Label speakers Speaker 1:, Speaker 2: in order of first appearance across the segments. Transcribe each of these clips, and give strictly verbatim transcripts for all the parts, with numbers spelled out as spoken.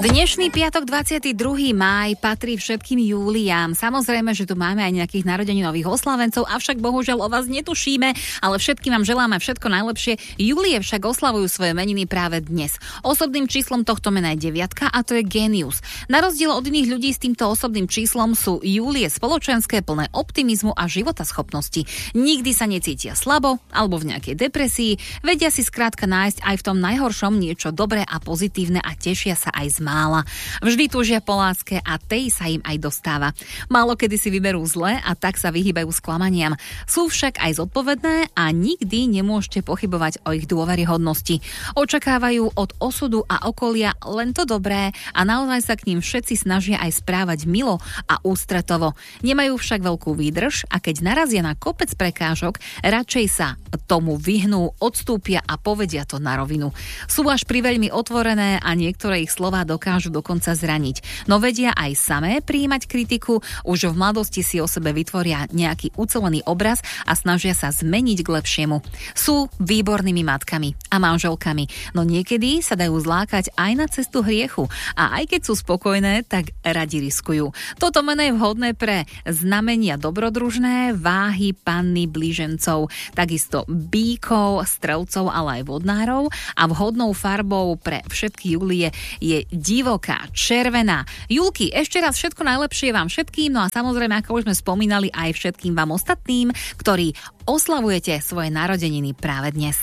Speaker 1: Dnešný piatok dvadsiateho druhého mája patrí všetkým Júliám. Samozrejme, že tu máme aj nejakých narodeninových oslavencov, avšak bohužiaľ o vás netušíme, ale všetkým vám želáme všetko najlepšie. Júlie však oslavujú svoje meniny práve dnes. Osobným číslom tohto mena je deviatka a to je génius. Na rozdiel od iných ľudí s týmto osobným číslom sú Júlie spoločenské, plné optimizmu a životaschopnosti. Nikdy sa necítia slabo alebo v nejakej depresii, vedia si skrátka nájsť aj v tom najhoršom niečo dobré a pozitívne a tešia sa aj z mála. Vždy túžia po láske a tej sa im aj dostáva. Málo kedy si vyberú zle a tak sa vyhýbajú sklamaniam. Sú však aj zodpovedné a nikdy nemôžete pochybovať o ich dôveryhodnosti. Očakávajú od osudu a okolia len to dobré a naozaj sa k ním všetci snažia aj správať milo a ústretovo. Nemajú však veľkú výdrž a keď narazia na kopec prekážok, radšej sa tomu vyhnú, odstúpia a povedia to na rovinu. Sú až priveľmi otvorené a niektoré ich slová dokážu dokonca zraniť. No vedia aj samé prijímať kritiku, už v mladosti si o sebe vytvoria nejaký ucelený obraz a snažia sa zmeniť k lepšiemu. Sú výbornými matkami a manželkami, no niekedy sa dajú zlákať aj na cestu hriechu a aj keď sú spokojné, tak radi riskujú. Toto meno je vhodné pre znamenia dobrodružné, váhy, panny, blížencov, takisto bíkov, strelcov, ale aj vodnárov a vhodnou farbou pre všetky Júlie je divoká, červená. Julky, ešte raz všetko najlepšie vám všetkým, no a samozrejme, ako už sme spomínali, aj všetkým vám ostatným, ktorí oslavujete svoje narodeniny práve dnes.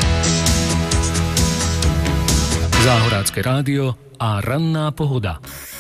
Speaker 2: Záhorácké rádio a ranná pohoda.